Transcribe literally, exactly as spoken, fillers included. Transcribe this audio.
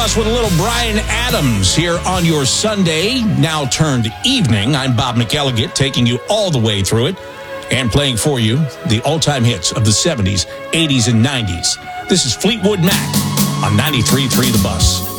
Bus with a little Bryan Adams here on your Sunday, now turned evening. I'm Bob McElligott, taking you all the way through it and playing for you the all-time hits of the seventies, eighties, and nineties. This is Fleetwood Mac on ninety-three point three The Bus.